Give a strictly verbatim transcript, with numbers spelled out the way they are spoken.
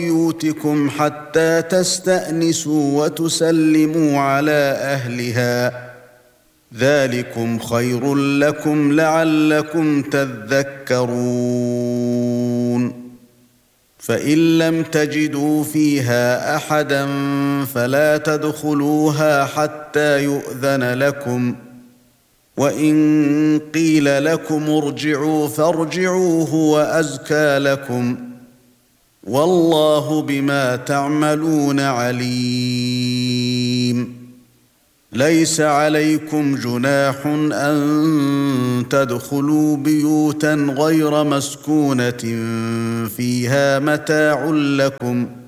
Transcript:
بيوتكم حتى تستأنسوا وتسلموا على أهلها ذلكم خير لكم لعلكم تذكرون فإن لم تجدوا فيها أحدا فلا تدخلوها حتى يؤذن لكم وإن قيل لكم ارجعوا فارجعوا هو أزكى لكم والله بما تعملون عليم ليس عليكم جناح أن تدخلوا بيوتا غير مسكونة فيها متاع لكم